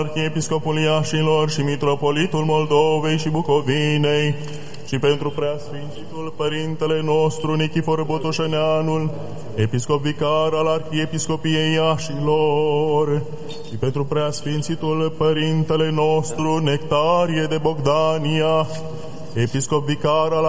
Arhiepiscopul Iașilor și Mitropolitul Moldovei și Bucovinei, și pentru Preasfințitul Părintele nostru Nichifor Botoșăneanul, episcop vicar al Arhiepiscopiei Iașilor, și pentru Preasfințitul Părintele nostru Nectarie de Bogdania, episcop vicar al